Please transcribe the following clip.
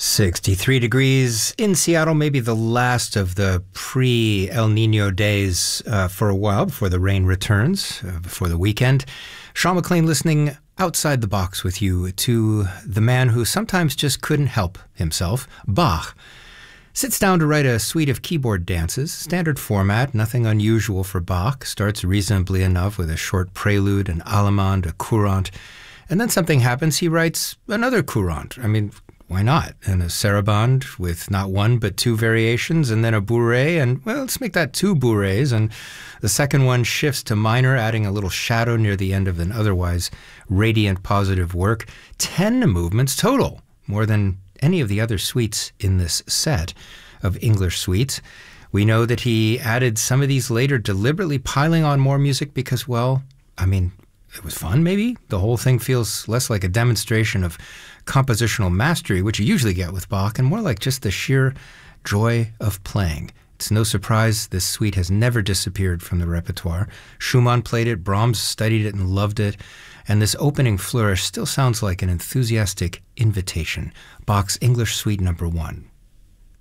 63 degrees in Seattle, maybe the last of the pre-El Nino days for a while before the rain returns, before the weekend. Sean McLean listening outside the box with you to the man who sometimes just couldn't help himself, Bach. Sits down to write a suite of keyboard dances, standard format, nothing unusual for Bach. Starts reasonably enough with a short prelude, an allemande, a courant, and then something happens, he writes another courant. I mean, why not? And a sarabande with not one but two variations, and then a bourrée, and well, let's make that two bourrées. And the second one shifts to minor, adding a little shadow near the end of an otherwise radiant positive work. 10 movements total, more than any of the other suites in this set of English suites. We know that he added some of these later, deliberately piling on more music because, well, I mean, it was fun, maybe? The whole thing feels less like a demonstration of compositional mastery, which you usually get with Bach, and more like just the sheer joy of playing. It's no surprise this suite has never disappeared from the repertoire. Schumann played it, Brahms studied it and loved it, and this opening flourish still sounds like an enthusiastic invitation. Bach's English Suite No. 1.